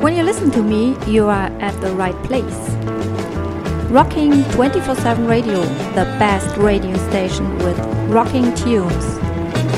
When you listen to me, you are at the right place. Rocking 24/7 Radio, the best radio station with rocking tunes.